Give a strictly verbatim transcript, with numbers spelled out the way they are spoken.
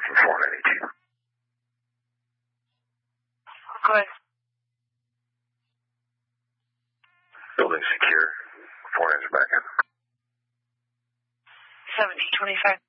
for four ninety-two. Go ahead. Building secure. Four nines are back in. seventeen twenty-five.